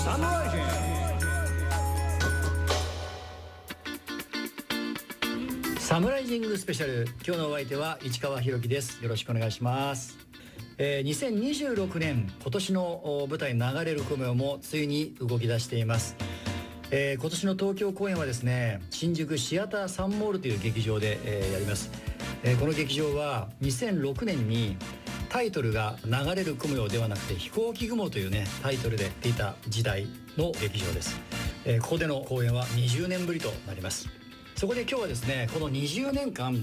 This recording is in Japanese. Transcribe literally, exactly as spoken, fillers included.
サムライジングサムライジングスペシャル。今日のお相手は市川博樹です。よろしくお願いします。えー、にせんにじゅうろくねん今年の舞台流れる雲よもついに動き出しています。えー、今年の東京公演はですね、新宿シアターサンモールという劇場で、えー、やります。えー、この劇場はにせんろくねんにタイトルが流れる雲よではなくて飛行機雲というねタイトルで出た時代の劇場です。えー、ここでの公演はにじゅうねんぶりとなります。そこで今日はですね、このにじゅうねんかん